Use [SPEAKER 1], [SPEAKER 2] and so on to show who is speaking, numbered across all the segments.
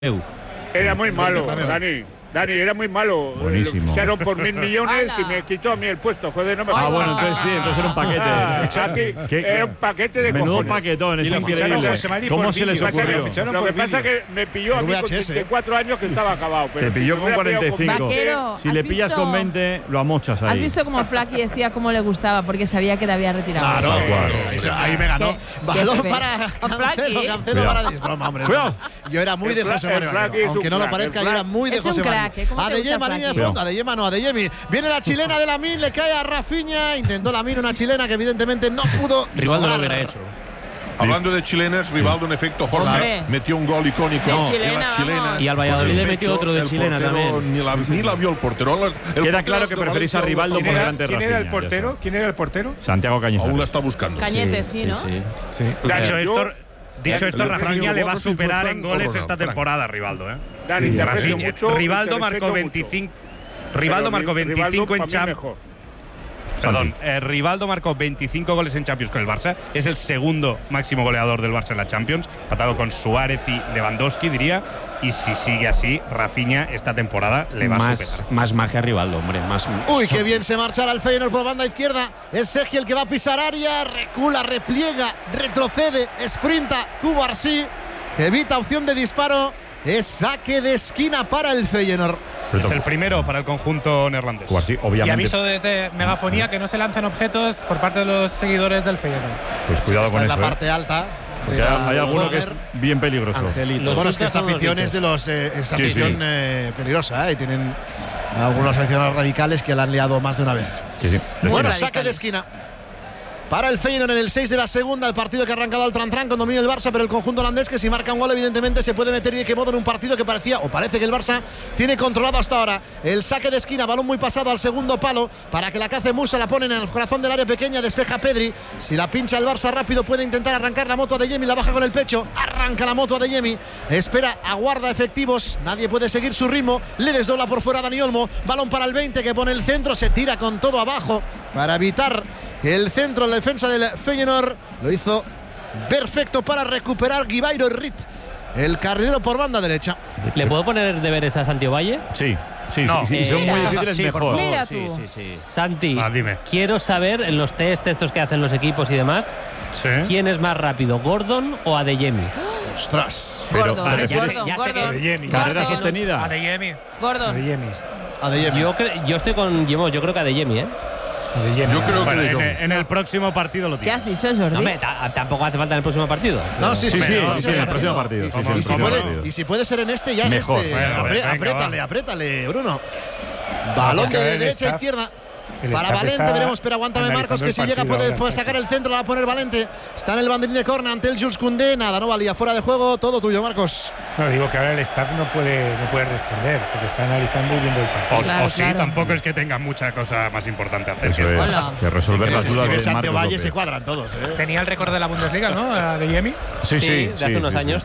[SPEAKER 1] Era muy malo, Dani, era muy malo.
[SPEAKER 2] Buenísimo.
[SPEAKER 1] Lo ficharon por 1.000 millones y me quitó a mí el puesto. Joder, no me jodas.
[SPEAKER 2] Bueno, entonces sí, entonces era un paquete.
[SPEAKER 1] Era un paquete de
[SPEAKER 2] menudo
[SPEAKER 1] cojones.
[SPEAKER 2] paquetón, es increíble. ¿Cómo se les ocurrió?
[SPEAKER 1] Lo que pasa es que me pilló a mí con 34 años que estaba acabado. Pero
[SPEAKER 2] Te pilló con 45.
[SPEAKER 3] Vaquero,
[SPEAKER 2] Si le pillas con 20, lo amochas ahí.
[SPEAKER 3] ¿Has visto cómo Flaky decía cómo le gustaba? Porque sabía que te había retirado.
[SPEAKER 4] Claro, ahí me ganó. Balón para Cancelo para es broma, hombre. Yo era muy de José Manuel. Aunque no lo parezca, yo era muy de José Manuel. Adeyemi, línea de fondo. Adeyemi no, Adeyemi. Viene la chilena de Lamine, le cae a Rafinha. Intentó Lamine una chilena que evidentemente no pudo.
[SPEAKER 5] Rivaldo lo hubiera hecho.
[SPEAKER 6] Hablando de chilenas, Rivaldo en efecto, Jorge metió un gol icónico
[SPEAKER 3] en
[SPEAKER 6] la chilena.
[SPEAKER 5] Y al Valladolid le metió otro de chilena también.
[SPEAKER 6] Ni la vio el portero.
[SPEAKER 2] Queda claro que preferís a Rivaldo por delante de Rafinha.
[SPEAKER 7] ¿Quién era el portero?
[SPEAKER 2] Santiago Cañete.
[SPEAKER 6] Aún la está buscando.
[SPEAKER 3] Cañete, sí, ¿no?
[SPEAKER 8] Dicho esto, Rafinha le va a superar en goles esta temporada a Rivaldo.
[SPEAKER 1] Dani, te aprecio mucho.
[SPEAKER 8] Rivaldo marcó 25. Rivaldo marcó 25 en Champions. Perdón, Rivaldo marcó 25 goles en Champions con el Barça. Es el segundo máximo goleador del Barça en la Champions, empatado con Suárez y Lewandowski, diría. Y si sigue así, Rafinha esta temporada le va a superar.
[SPEAKER 5] Más magia a Rivaldo, hombre.
[SPEAKER 4] Uy, qué bien se marchará el Feyenoord por banda izquierda. Es Sergi el que va a pisar área. Recula, repliega, retrocede, sprinta. Cubarsí, evita opción de disparo. Es saque de esquina para el Feyenoord.
[SPEAKER 8] Es el primero para el conjunto neerlandés.
[SPEAKER 2] Sí, obviamente.
[SPEAKER 9] Y aviso desde Megafonía que no se lanzan objetos por parte de los seguidores del Feyenoord.
[SPEAKER 2] Pues cuidado con
[SPEAKER 4] en
[SPEAKER 2] eso.
[SPEAKER 4] la parte alta.
[SPEAKER 2] Porque hay alguno que es bien peligroso.
[SPEAKER 4] Bueno, es que esta afición es de los. Esta afición peligrosa, y tienen algunos aficionados radicales que la han liado más de una vez. Bueno, saque de esquina para el Feyenoord en el 6 de la segunda, el partido que ha arrancado al tran-tran con dominio del Barça, pero el conjunto holandés que si marca un gol evidentemente se puede meter y de qué modo en un partido que parecía o parece que el Barça tiene controlado hasta ahora. El saque de esquina, balón muy pasado al segundo palo para que la cace Musa, la ponen en el corazón del área pequeña, despeja Pedri. Si la pincha el Barça rápido puede intentar arrancar la moto a Adeyemi, la baja con el pecho, arranca la moto a Adeyemi, espera, aguarda efectivos, nadie puede seguir su ritmo, le desdobla por fuera a Dani Olmo, balón para el 20 que pone el centro, se tira con todo abajo para evitar el centro en la defensa del Feyenoord. Lo hizo perfecto para recuperar Guibairo Rit, el carrilero por banda derecha.
[SPEAKER 5] ¿Le puedo poner deberes a Santi Ovalle?
[SPEAKER 2] Sí. Si son muy difíciles, mejor.
[SPEAKER 3] Mira tú.
[SPEAKER 5] Santi,
[SPEAKER 8] dime.
[SPEAKER 5] Quiero saber en los test estos que hacen los equipos y demás, ¿quién es más rápido, Gordon o Adeyemi?
[SPEAKER 4] ¡Ostras!
[SPEAKER 3] Gordon,
[SPEAKER 7] Adeyemi.
[SPEAKER 2] Carrera sostenida.
[SPEAKER 7] Adeyemi.
[SPEAKER 3] Gordon.
[SPEAKER 5] Yo estoy con Guimó, yo creo que Adeyemi,
[SPEAKER 6] Yo creo que
[SPEAKER 8] en el próximo partido lo
[SPEAKER 3] ¿Qué
[SPEAKER 8] tiene.
[SPEAKER 3] has dicho, Jordi?
[SPEAKER 5] Hombre, tampoco hace falta en el próximo partido.
[SPEAKER 4] No, sí,
[SPEAKER 2] en el próximo partido.
[SPEAKER 4] Y si puede ser en este, ya
[SPEAKER 2] mejor.
[SPEAKER 4] en este. Apriétale, Bruno. Balón de derecha a izquierda. Para Valente veremos, pero aguántame Marcos, que si llega puede sacar el centro, la va a poner Valente. Está en el banderín de córner ante el Jules Koundé. Nada, no valía, fuera de juego, todo tuyo, Marcos.
[SPEAKER 7] No, digo que ahora el staff no puede responder, porque está analizando y viendo el partido.
[SPEAKER 8] Tampoco es que tenga mucha cosa más importante a hacer.
[SPEAKER 2] Eso es, que resolver las dudas de
[SPEAKER 4] Santiago
[SPEAKER 2] Marcos
[SPEAKER 4] Valle
[SPEAKER 2] López.
[SPEAKER 4] se cuadran todos.
[SPEAKER 9] Tenía el récord de la Bundesliga, ¿no? Adeyemi.
[SPEAKER 2] Sí,
[SPEAKER 5] de hace unos años,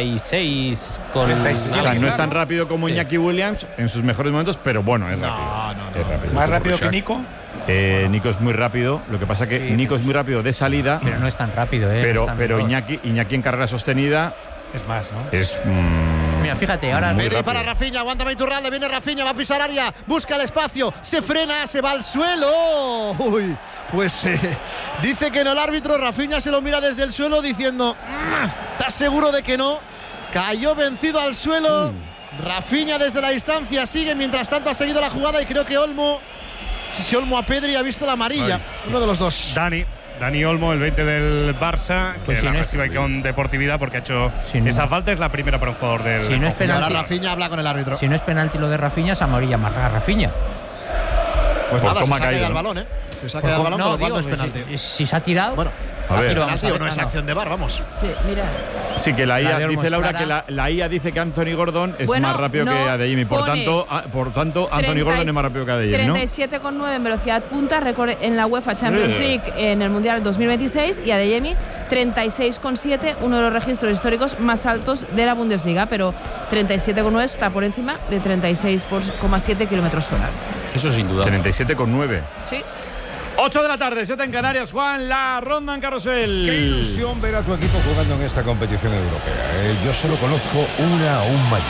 [SPEAKER 5] 36 con…
[SPEAKER 9] 36.
[SPEAKER 2] O sea, no es tan rápido como Iñaki Williams en sus mejores momentos, pero bueno, es rápido.
[SPEAKER 4] No.
[SPEAKER 7] ¿Más rápido que Nico?
[SPEAKER 2] Nico es muy rápido, lo que pasa que Nico es muy rápido de salida,
[SPEAKER 10] pero no es tan rápido,
[SPEAKER 2] pero Iñaki en carrera sostenida
[SPEAKER 7] es más, ¿no?
[SPEAKER 2] Es
[SPEAKER 10] mira, fíjate, ahora
[SPEAKER 4] Pedri para Rafinha, aguántame Iturralde, viene Rafinha, va a pisar área, busca el espacio, se frena, se va al suelo. Uy, pues dice que no el árbitro, Rafinha se lo mira desde el suelo diciendo, ¿estás seguro de que no? Cayó vencido al suelo. Rafinha desde la distancia sigue, mientras tanto ha seguido la jugada y creo que Olmo a Pedri ha visto la amarilla. Uno de los dos.
[SPEAKER 8] Dani Olmo, el 20 del Barça,
[SPEAKER 10] pues
[SPEAKER 8] que la recibe con deportividad porque ha hecho esa falta. Es la primera para un jugador del…
[SPEAKER 10] Si no es penalti,
[SPEAKER 4] ahora Rafinha habla con el árbitro.
[SPEAKER 10] Si no es penalti lo de Rafinha, es amarilla más a Rafinha.
[SPEAKER 4] Pues nada, se saca del balón, Se saca del balón, con lo cual no es penalti.
[SPEAKER 10] Si se ha tirado…
[SPEAKER 4] Bueno,
[SPEAKER 2] a ver,
[SPEAKER 4] penalti o no es acción de VAR, vamos.
[SPEAKER 3] Sí, mira.
[SPEAKER 2] Sí, que la IA dice Laura que la IA dice que Anthony Gordon es más rápido que Adeyemi. Por tanto, Anthony Gordon es más rápido que Adeyemi, ¿no?
[SPEAKER 3] 37,9 en velocidad punta, récord en la UEFA Champions League en el Mundial 2026, y Adeyemi 36,7, uno de los registros históricos más altos de la Bundesliga, pero 37,9 está por encima de 36,7 kilómetros hora.
[SPEAKER 5] Eso sin duda.
[SPEAKER 2] 37,9.
[SPEAKER 3] Sí.
[SPEAKER 2] 8 de la tarde, 7 en Canarias, Juan, la ronda en carrusel.
[SPEAKER 11] Qué ilusión ver a tu equipo jugando en esta competición europea. Yo solo conozco una aún mayor.